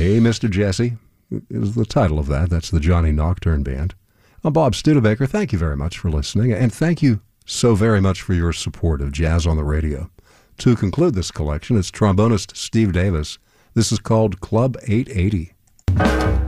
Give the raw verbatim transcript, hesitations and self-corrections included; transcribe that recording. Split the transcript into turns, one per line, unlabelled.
Hey, Mister Jesse is the title of that. That's the Johnny Nocturne Band. I'm Bob Studebaker. Thank you very much for listening, and thank you so very much for your support of Jazz on the Radio. To conclude this collection, it's trombonist Steve Davis. This is called Club eight eighty.